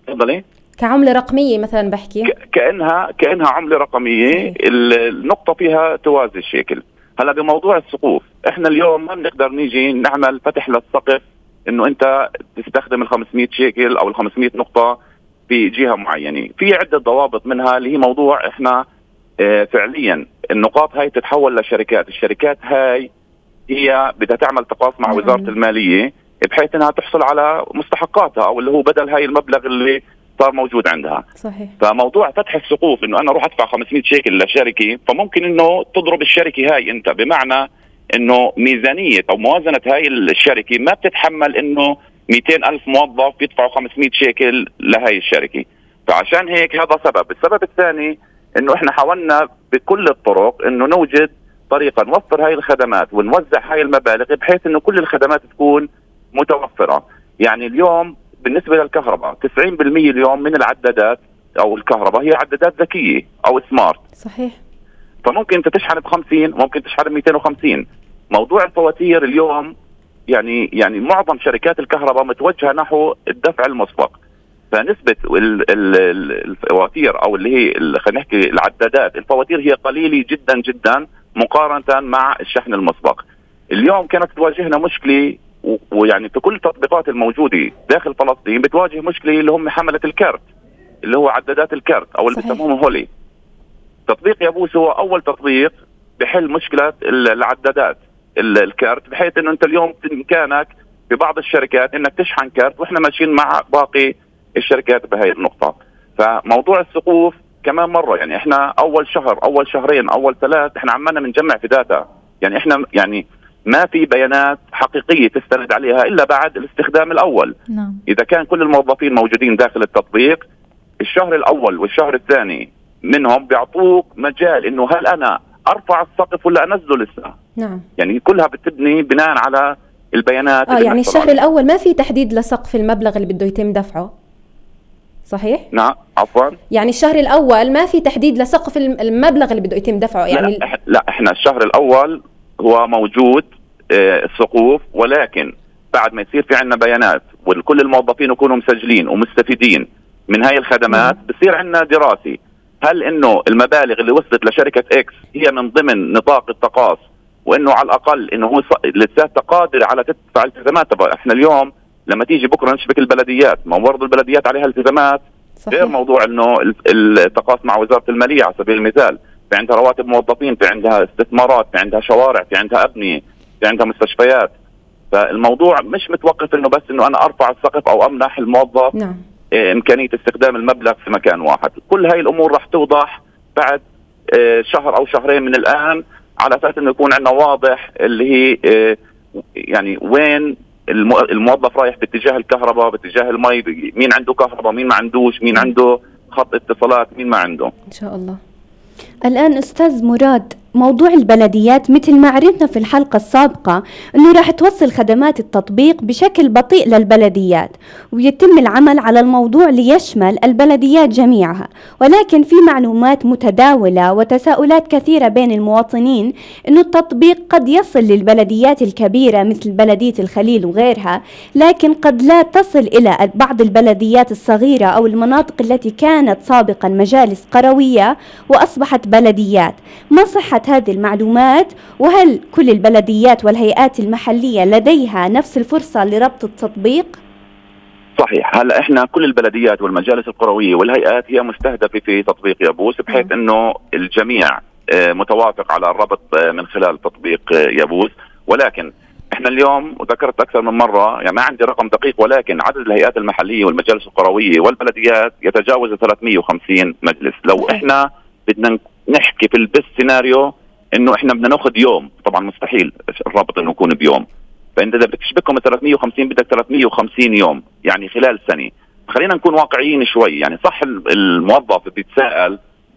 تفضلي. كعملة رقمية مثلا بحكي، كأنها عملة رقمية. النقطة فيها توازي الشكل. هلا بموضوع السقوف، احنا اليوم ما بنقدر نيجي نعمل فتح للسقف انه انت تستخدم ال 500 شيكل او ال 500 نقطة في جهة معينة. في عدة ضوابط منها اللي هي موضوع احنا فعليا النقاط هاي تتحول لشركات. الشركات هاي هي بدها تعمل تقاص مع وزارة المالية بحيث انها تحصل على مستحقاتها او اللي هو بدل هاي المبلغ اللي صار موجود عندها. صحيح. فموضوع فتح السقوف انه انا اروح ادفع 500 شيكل لشركة، فممكن انه تضرب الشركة هاي انت، بمعنى انه ميزانية او موازنة هاي الشركة ما بتتحمل انه 200,000 موظف يدفعوا 500 شيكل لهاي الشركة. فعشان هيك هذا سبب. السبب الثاني انه احنا حاولنا بكل الطرق انه نوجد طريقة نوفر هاي الخدمات ونوزع هاي المبالغ بحيث انه كل الخدمات تكون متوفرة. يعني اليوم بالنسبة للكهرباء 90% اليوم من العدادات او الكهرباء هي عدادات ذكية او سمارت. صحيح. فممكن انت تشحن ب50، ممكن تشحن ب250. موضوع الفواتير اليوم يعني معظم شركات الكهرباء متوجهة نحو الدفع المسبق. فنسبة الفواتير او اللي هي خلينا نحكي العدادات، الفواتير هي قليلة جدا جدا مقارنة مع الشحن المسبق. اليوم كانت تواجهنا مشكلة، ويعني في كل التطبيقات الموجودة داخل فلسطين بتواجه مشكلة اللي هم حملة الكارت، اللي هو عدادات الكارت او اللي بيسموهم هولي. تطبيق يابوس هو اول تطبيق بحل مشكلة العدادات الكارت، بحيث انه انت اليوم بامكانك في بعض الشركات انك تشحن كارت، واحنا ماشيين مع باقي الشركات بهاي النقطة. فموضوع السقوف كمان مرة، يعني احنا اول شهر اول شهرين اول ثلاث احنا عمالنا بنجمع في داتا. يعني احنا يعني ما في بيانات حقيقية تستند عليها الا بعد الاستخدام الاول. نعم. اذا كان كل الموظفين موجودين داخل التطبيق الشهر الاول والشهر الثاني منهم بيعطوك مجال انه هل انا ارفع السقف ولا انزله لسه. نعم. يعني كلها بتبني بناء على البيانات. يعني الشهر الاول ما في تحديد لسقف المبلغ اللي بده يتم دفعه، صحيح؟ نعم عفوا. يعني الشهر الاول ما في تحديد لسقف المبلغ اللي بده يتم دفعه يعني. لا احنا الشهر الاول هو موجود السقوف، ولكن بعد ما يصير في عندنا بيانات وكل الموظفين يكونوا مسجلين ومستفيدين من هاي الخدمات بصير عندنا دراسي هل انه المبالغ اللي وصلت لشركة اكس هي من ضمن نطاق التقاص، وانه على الاقل انه هو لساتها قادر على تدفع التزاماتها. احنا اليوم لما تيجي بكره نشبك البلديات، ما برضه البلديات عليها التزامات. صحيح. غير موضوع انه التقاص مع وزارة المالية على سبيل المثال، في عندها رواتب موظفين، في عندها استثمارات، في عندها شوارع، في عندها أبنية، في عندها مستشفيات. فالموضوع مش متوقف انه بس انه انا ارفع السقف او امنح الموظف نعم. امكانية استخدام المبلغ في مكان واحد. كل هاي الامور راح توضح بعد شهر او شهرين من الان، على اساس انه يكون عندنا واضح اللي هي يعني وين الموظف رايح باتجاه الكهرباء، باتجاه المي، مين عنده كهرباء، مين ما عندوش، مين عنده خط اتصالات، مين ما عنده. ان شاء الله. الآن أستاذ مراد، موضوع البلديات مثل ما عرفنا في الحلقة السابقة أنه راح توصل خدمات التطبيق بشكل بطيء للبلديات، ويتم العمل على الموضوع ليشمل البلديات جميعها، ولكن في معلومات متداولة وتساؤلات كثيرة بين المواطنين أنه التطبيق قد يصل للبلديات الكبيرة مثل بلدية الخليل وغيرها، لكن قد لا تصل إلى بعض البلديات الصغيرة أو المناطق التي كانت سابقا مجالس قروية وأصبحت بلديات. ما صحة هذه المعلومات؟ وهل كل البلديات والهيئات المحلية لديها نفس الفرصة لربط التطبيق؟ صحيح. هلا احنا كل البلديات والمجالس القروية والهيئات هي مستهدفة في تطبيق يابوس، بحيث انه الجميع متوافق على الربط من خلال تطبيق يابوس. ولكن احنا اليوم، وذكرت اكثر من مرة، يعني ما عندي رقم دقيق، ولكن عدد الهيئات المحلية والمجالس القروية والبلديات يتجاوز 350 مجلس. لو احنا بدنا نحكي في البس سيناريو انه احنا بدنا ناخذ يوم، طبعا مستحيل الرابط انه يكون بيوم، فانت اذا بدك تشبكهم 350 بدك 350 يوم، يعني خلال سنه. خلينا نكون واقعيين شوي. يعني صح الموظف بيتساءل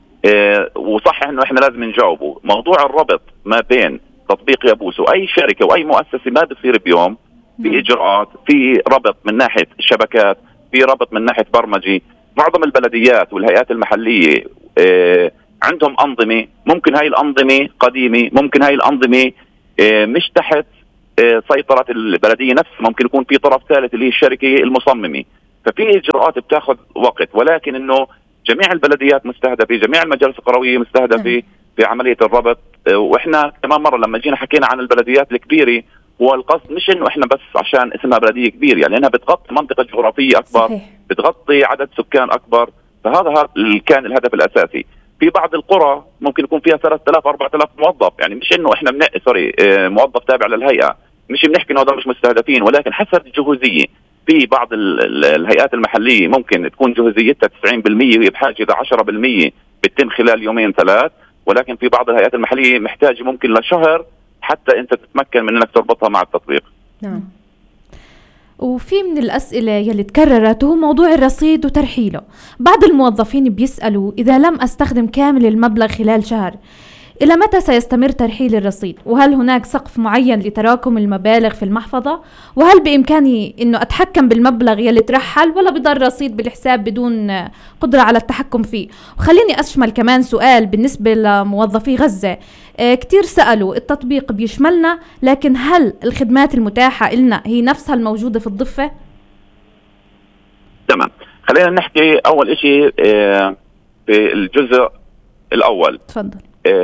وصح انه احنا لازم نجاوبه. موضوع الربط ما بين تطبيق يابوس واي شركه واي مؤسسه ما بصير بيوم. في اجراءات، في ربط من ناحيه الشبكات، في ربط من ناحيه برمجي. معظم البلديات والهيئات المحليه عندهم أنظمة، ممكن هاي الأنظمة قديمة، ممكن هاي الأنظمة مش تحت سيطرة البلدية نفسها، ممكن يكون في طرف ثالث اللي هي الشركة المصممة. ففي اجراءات بتاخذ وقت، ولكن انه جميع البلديات مستهدفه، جميع المجالس القرويه مستهدفه في عمليه الربط. واحنا كمان مره لما جينا حكينا عن البلديات الكبيره، هو القصد مش انه احنا بس عشان اسمها بلديه كبيره، يعني لانها بتغطي منطقه جغرافيه اكبر. صحيح. بتغطي عدد سكان اكبر، فهذا كان الهدف الاساسي. في بعض القرى ممكن يكون فيها 3000 4000 موظف، يعني مش انه احنا موظف تابع للهيئه، مش بنحكي انه هذول مش مستهدفين، ولكن حسب الجهوزيه. في بعض الهيئات المحليه ممكن تكون جهوزيتها 90% وهي بحاجه الى 10% بتتم خلال يومين ثلاث، ولكن في بعض الهيئات المحليه محتاجه ممكن لشهر حتى انت تتمكن من انك تربطها مع التطبيق. نعم. وفي من الأسئلة يلي تكررت هو موضوع الرصيد وترحيله. بعض الموظفين بيسألوا إذا لم أستخدم كامل المبلغ خلال شهر، إلى متى سيستمر ترحيل الرصيد؟ وهل هناك سقف معين لتراكم المبالغ في المحفظة؟ وهل بإمكاني إنه أتحكم بالمبلغ يلي ترحل ولا بضل رصيد بالحساب بدون قدرة على التحكم فيه؟ وخليني أشمل كمان سؤال بالنسبة لموظفي غزة. كتير سألوا التطبيق بيشملنا، لكن هل الخدمات المتاحة لنا هي نفسها الموجودة في الضفة؟ تمام، خلينا نحكي أول إشي في الجزء الأول. تفضل.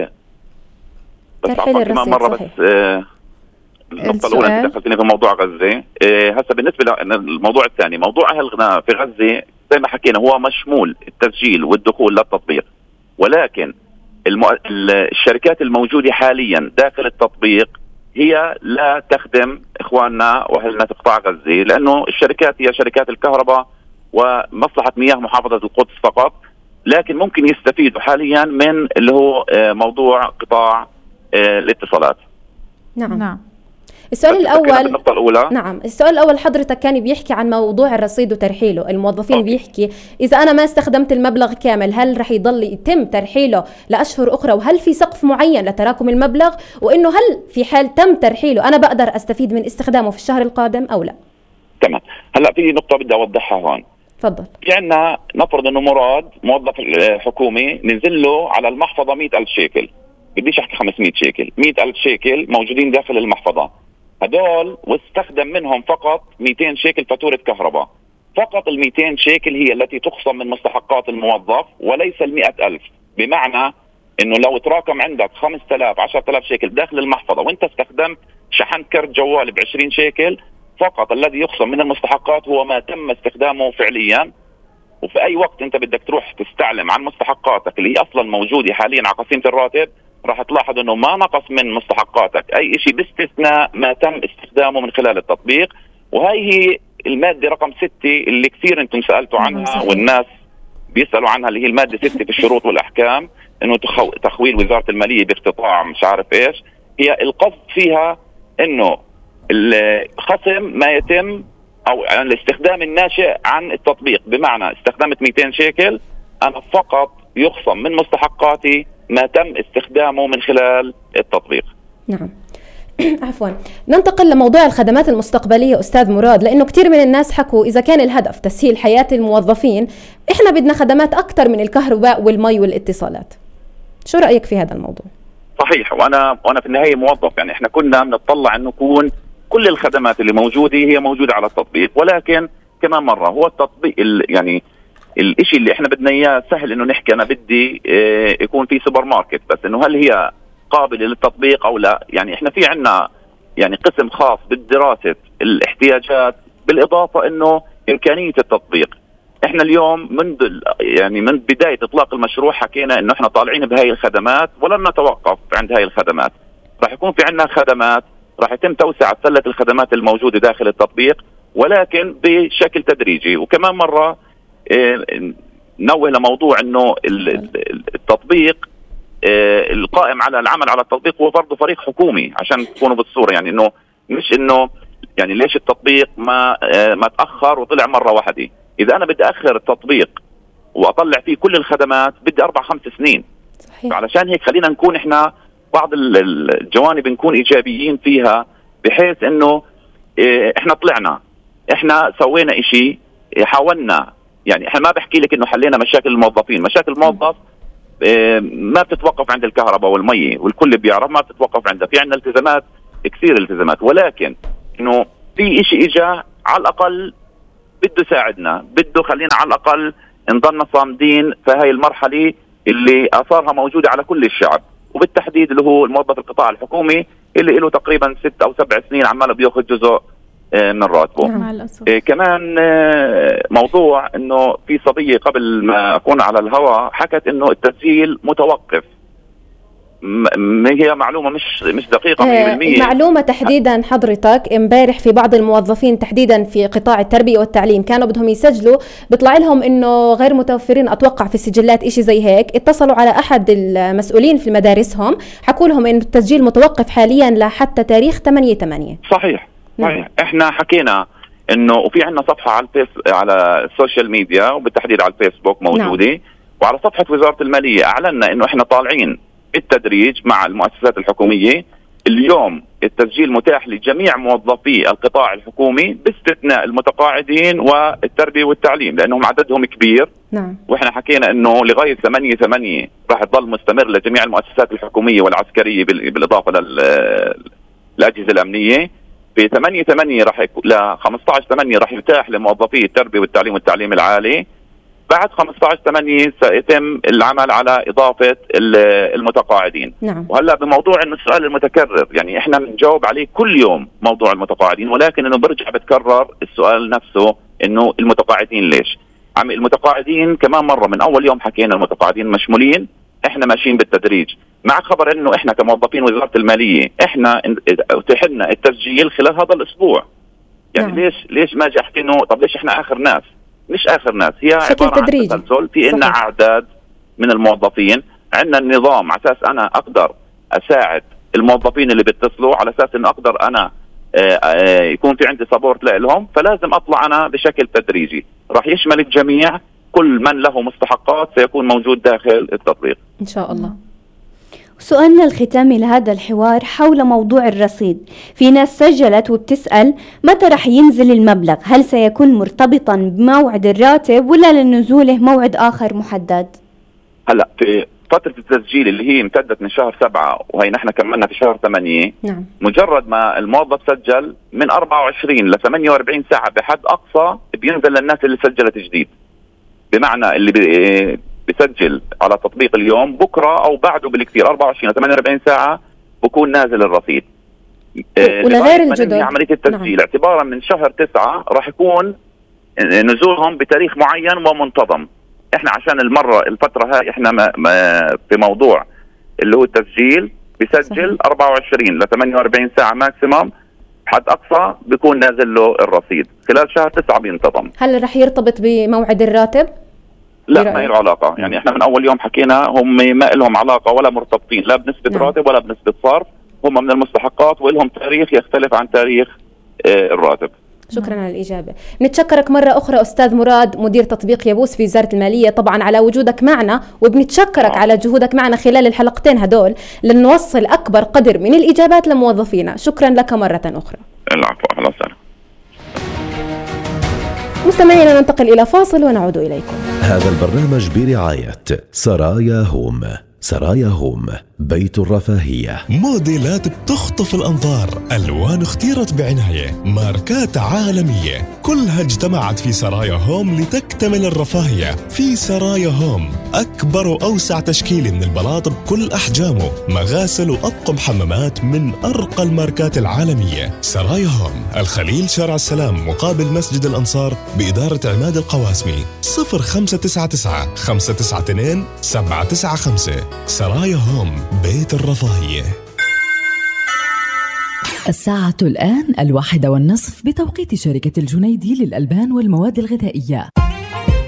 بس كمان مرة صحيح. بس النقطة الأولى أنت دخلتني في موضوع غزة. هسه بالنسبة للموضوع الثاني، موضوع أهلنا في غزة زي ما حكينا هو مشمول التسجيل والدخول للتطبيق، ولكن الشركات الموجودة حاليا داخل التطبيق هي لا تخدم إخواننا وأهلنا في قطاع غزة، لأنه الشركات هي شركات الكهرباء ومصلحة مياه محافظة القدس فقط، لكن ممكن يستفيدوا حاليا من اللي هو موضوع قطاع الاتصالات. نعم. السؤال الأول، النقطة الأولى. نعم، السؤال الأول حضرتك كان بيحكي عن موضوع الرصيد وترحيله. الموظفين بيحكي إذا أنا ما استخدمت المبلغ كامل هل رح يضل يتم ترحيله لأشهر أخرى، وهل في سقف معين لتراكم المبلغ، وإنه هل في حال تم ترحيله أنا بقدر أستفيد من استخدامه في الشهر القادم أو لا؟ تمام. هلأ في نقطة بدي أوضحها هون. تفضل. في عنا نفرض إنه مراد موظف حكومي نزل له على المحفظة 100,000 شيكل، بديش أحكي 500 شيكل، 100,000 شيكل موجودين داخل المحفظة، هدول واستخدم منهم فقط 200 شيكل فاتورة كهرباء. فقط ال 200 شيكل هي التي تخصم من مستحقات الموظف وليس ال 100,000. بمعنى انه لو تراكم عندك 5,000 10,000 شيكل داخل المحفظة وانت استخدمت شحن كرت جوال ب20 شيكل، فقط الذي يخصم من المستحقات هو ما تم استخدامه فعليا. وفي اي وقت انت بدك تروح تستعلم عن مستحقاتك اللي هي اصلا موجودة حاليا على قسيمة الراتب، راح تلاحظ انه ما نقص من مستحقاتك اي شيء باستثناء ما تم استخدامه من خلال التطبيق. وهي هي المادة رقم 6 اللي كثير انتم سألتوا عنها والناس بيسألوا عنها، اللي هي المادة 6 في الشروط والأحكام، انه تخويل وزارة المالية باقتطاع مش عارف ايش. هي القصد فيها انه الخصم ما يتم او يعني الاستخدام الناشئ عن التطبيق، بمعنى استخدمت 200 شيكل انا فقط يخصم من مستحقاتي ما تم استخدامه من خلال التطبيق. نعم. عفوا، ننتقل لموضوع الخدمات المستقبلية أستاذ مراد، لأنه كتير من الناس حكوا إذا كان الهدف تسهيل حياة الموظفين إحنا بدنا خدمات أكتر من الكهرباء والمي والاتصالات. شو رأيك في هذا الموضوع؟ صحيح، وأنا في النهاية موظف، يعني إحنا كنا بنطلع أن نكون كل الخدمات اللي موجودة هي موجودة على التطبيق، ولكن كمان مرة هو التطبيق يعني الاشي اللي احنا بدنا اياه سهل انه نحكي انا بدي يكون في سوبر ماركت، بس انه هل هي قابلة للتطبيق او لا؟ يعني احنا في عنا يعني قسم خاص بالدراسة الاحتياجات بالاضافة انه امكانية التطبيق. احنا اليوم من بداية اطلاق المشروع حكينا انه احنا طالعين بهاي الخدمات ولن نتوقف عند هاي الخدمات. راح يكون في عنا خدمات راح يتم توسعة سلة الخدمات الموجودة داخل التطبيق، ولكن بشكل تدريجي. وكمان مرة نوه لموضوع انه التطبيق القائم على العمل على التطبيق هو برضه فريق حكومي عشان تكونوا بالصورة، يعني انه مش انه يعني ليش التطبيق ما تأخر وطلع مرة واحدة. اذا انا بدي اخر التطبيق واطلع فيه كل الخدمات بدي 4-5 سنين. صحيح. علشان هيك خلينا نكون احنا بعض الجوانب نكون ايجابيين فيها، بحيث انه احنا طلعنا احنا سوينا اشي حاولنا، يعني احنا ما بحكي لك انه حلينا مشاكل الموظفين. مشاكل الموظف ما بتتوقف عند الكهرباء والمي، والكل بيعرف ما بتتوقف عندها، في عندنا التزامات كثير التزامات، ولكن انه في اشي اجا على الاقل بده يساعدنا، بده خلينا على الأقل نضلنا صامدين في هاي المرحلة اللي آثارها موجودة على كل الشعب، وبالتحديد اللي هو الموظف القطاع الحكومي اللي له تقريبا 6 أو 7 سنين عماله بياخذ جزء من راتبه. كمان موضوع انه في صبية قبل ما اكون على الهواء حكت انه التسجيل متوقف. هي معلومة مش دقيقة 100%. معلومة تحديدا حضرتك امبارح في بعض الموظفين تحديدا في قطاع التربية والتعليم كانوا بدهم يسجلوا، بيطلع لهم انه غير متوفرين اتوقع في السجلات اشي زي هيك، اتصلوا على احد المسؤولين في مدارسهم حكوا لهم انه التسجيل متوقف حاليا لحتى تاريخ 8/8. صحيح. احنا حكينا انه وفي عندنا صفحة على السوشيال ميديا وبالتحديد على الفيسبوك موجودة. وعلى صفحة وزارة المالية اعلنا انه احنا طالعين بالتدريج مع المؤسسات الحكومية. اليوم التسجيل متاح لجميع موظفي القطاع الحكومي باستثناء المتقاعدين والتربية والتعليم لأنهم عددهم كبير. وإحنا حكينا أنه لغاية 8/8 راح يضل مستمر لجميع المؤسسات الحكومية والعسكرية بالإضافة للأجهزة الأمنية. في 8/8 راح ل 15/8 راح يتاح لموظفي التربية والتعليم العالي. بعد 15/8 سيتم العمل على إضافة المتقاعدين. وهلأ بموضوع إنه السؤال المتكرر، يعني إحنا بنجاوب عليه كل يوم موضوع المتقاعدين، ولكن إنه برجع بتكرر السؤال نفسه إنه المتقاعدين ليش؟ المتقاعدين كمان مرة من أول يوم حكينا المتقاعدين مشمولين، إحنا ماشيين بالتدريج مع خبر إنه إحنا كموظفين وزارة المالية إحنا أتيح لنا التسجيل خلال هذا الأسبوع. يعني ليش ما أجي أحكي إنه طب ليش إحنا آخر ناس؟ مش آخر ناس، هي عبارة عن تسلسل في إن أعداد من الموظفين. عندنا النظام على أساس أنا أقدر أساعد الموظفين اللي بيتصلوا، على أساس إن أقدر أنا يكون في عندي سبورت لهم، فلازم أطلع أنا بشكل تدريجي راح يشمل الجميع. كل من له مستحقات سيكون موجود داخل التطبيق إن شاء الله. سؤالنا الختامي لهذا الحوار حول موضوع الرصيد. في ناس سجلت وبتسأل متى رح ينزل المبلغ؟ هل سيكون مرتبطا بموعد الراتب ولا لنزوله موعد آخر محدد؟ هلأ في فترة التسجيل اللي هي امتدت من شهر 7 وهي نحن كملنا في شهر 8. مجرد ما الموظف سجل من 24 ل 48 ساعة بحد أقصى بينزل للناس اللي سجلت جديد. بمعنى اللي بيسجل على تطبيق اليوم بكرة أو بعده بالكثير 24 ل 48 ساعة بكون نازل الرصيد. ولغير الجدد عملية التسجيل اعتبارا من شهر 9 راح يكون نزولهم بتاريخ معين ومنتظم. احنا عشان الفترة هاي احنا في موضوع اللي هو التسجيل بيسجل 24 ل 48 ساعة ماكسيمم حد أقصى بيكون نازل له الرصيد. خلال شهر 9 بينتظم. هل رح يرتبط بموعد الراتب؟ لا ما له علاقة. يعني احنا من أول يوم حكينا هم ما لهم علاقة ولا مرتبطين لا بنسبة راتب ولا بنسبة صرف. هم من المستحقات ولهم تاريخ يختلف عن تاريخ الراتب. شكرا على الإجابة. نتشكرك مرة أخرى أستاذ مراد مدير تطبيق يابوس في وزارة المالية طبعا على وجودك معنا، وبنتشكرك على جهودك معنا خلال الحلقتين هدول لنوصل أكبر قدر من الإجابات لموظفينا. شكرا لك مرة أخرى. العفو. أهلا وسهلا. مستمعينا ننتقل إلى فاصل ونعود إليكم. هذا البرنامج برعاية سرايا هوم. سرايا هوم بيت الرفاهية. موديلات بتخطف الأنظار، ألوان اختيرت بعناية، ماركات عالمية، كلها اجتمعت في سرايا هوم لتكتمل الرفاهية. في سرايا هوم أكبر وأوسع تشكيل من البلاط بكل أحجامه، مغاسل وأطقم حمامات من أرقى الماركات العالمية. سرايا هوم الخليل شارع السلام مقابل مسجد الأنصار بإدارة عماد القواسمي. 0599 592 795. سرايا هوم بيت الرفاهية. الساعة الآن 1:01 بتوقيت شركة الجنيدي للألبان والمواد الغذائية.